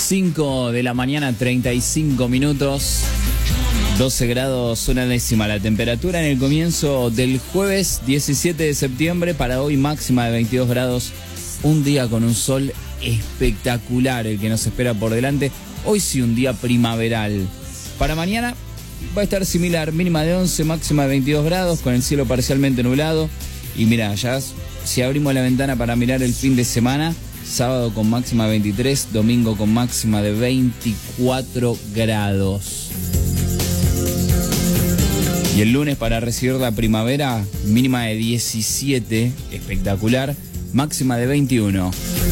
5 de la mañana, 35 minutos. 12 grados, una décima la temperatura en el comienzo del jueves 17 de septiembre. Para hoy máxima de 22 grados. Un día con un sol espectacular el que nos espera por delante. Hoy sí un día primaveral. Para mañana va a estar similar, mínima de 11, máxima de 22 grados, con el cielo parcialmente nublado. Y mira, ya si abrimos la ventana para mirar el fin de semana, sábado con máxima de 23, domingo con máxima de 24 grados. Y el lunes para recibir la primavera, mínima de 17, espectacular, máxima de 21.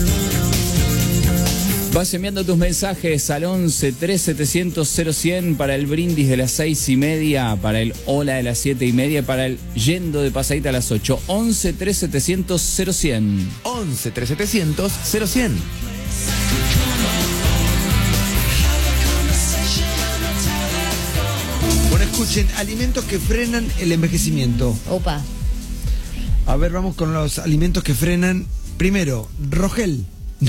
Vas enviando tus mensajes al 11 3700 0100 para el brindis de las 6:30, para el hola de las 7:30, para el yendo de pasadita a las 8. 11 3700 0100. 11 3700 0100. Bueno, escuchen, alimentos que frenan el envejecimiento. Opa. A ver, vamos con los alimentos que frenan. Primero, Rogel. No.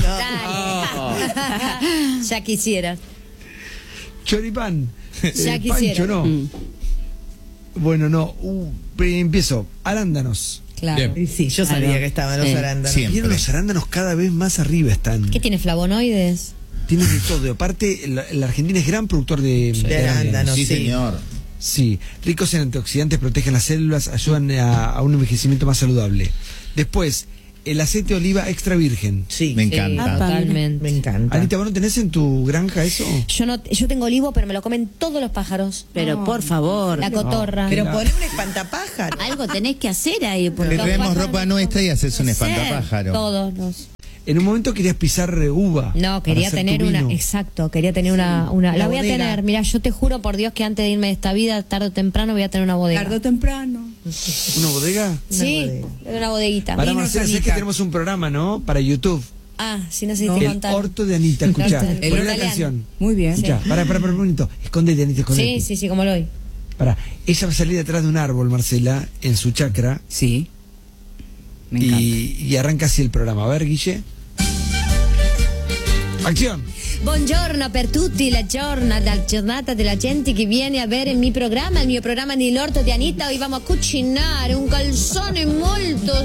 Ya quisiera. Choripán. Ya quisiera. Pancho, no. Bueno, no. Empiezo. Arándanos. Claro. Y sí, yo sabía que estaban los arándanos. Vieron, los arándanos cada vez más arriba están. ¿Qué tiene, flavonoides? Tienen de todo. Aparte, la Argentina es gran productor de arándanos. Sí, señor. Sí, ricos en antioxidantes, protegen las células, ayudan a un envejecimiento más saludable. Después, el aceite de oliva extra virgen. Sí, Me encanta. Totalmente. me encanta. Anita, ¿vos no tenés en tu granja eso? Yo tengo olivo, pero me lo comen todos los pájaros. Pero por favor. La cotorra. Pero poné un espantapájaro. Algo tenés que hacer ahí. Le Porque traemos ropa nuestra y haces un espantapájaro. Todos los. En un momento querías pisar uva. No, quería para hacer tener tu una, vino. exacto, quería tener una la voy a bodega. tener, mira, yo te juro por Dios que antes de irme de esta vida, tarde o temprano voy a tener una bodega. tarde o temprano. ¿Una bodega? Sí, una bodeguita. Para Vinos, Marcela, sé que Anita. tenemos un programa, ¿no? Para YouTube. Ah, si no sé si No. te El contar. orto de Anita, escuchá. El orto de- Poné la italiano. canción. Muy bien. Escuchá, para un momento. Escondete, Anita, escondete. Sí, como lo oí. Pará. Ella va a salir detrás de un árbol, Marcela, en su chacra. Sí. Me encanta. Y arranca así el programa. A ver, Guille. ¡Acción! Buongiorno per tutti, la giornata della gente che viene a vedere il mio programma nell'orto di Anita. Hoy vamos a cucinare un calzone molto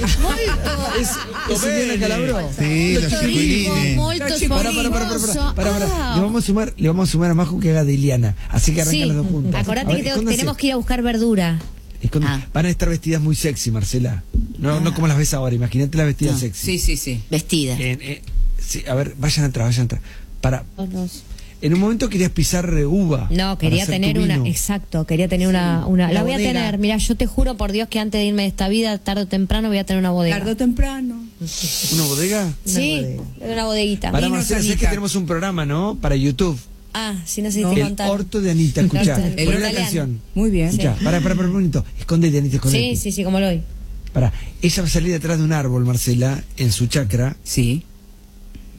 ¿Es Diana Calabró? Sí, los rico, chiquilines. molto Pará. sporoso. Le vamos a sumar a Majo que haga de Iliana. Así que arrancan Sí, las dos puntas. acordate A ver, que escóndanse. tenemos que ir a buscar verdura. Van a estar vestidas muy sexy, Marcela. No como las ves ahora. Imagínate las vestidas sexy. Sí. Vestida. Sí, a ver, vayan atrás. Para. En un momento querías pisar uva. No, quería para hacer tener tu una, vino. exacto, quería tener una la voy a bodega. tener, mira, yo te juro por Dios que antes de irme de esta vida, tarde o temprano voy a tener una bodega. Tarde o temprano. ¿Una bodega? Sí, una bodeguita. Para Vinos, Marcela, sé Anita. que tenemos un programa, ¿no? Para YouTube. Ah, si no sé si No. te El contar. orto de Anita, escuchá. El Poné la italiano. canción. Muy bien. Escuchá, para un momento. Escondete, Anita, escondete. Sí, como lo oí. Pará. Ella va a salir detrás de un árbol, Marcela, en su chacra. Sí.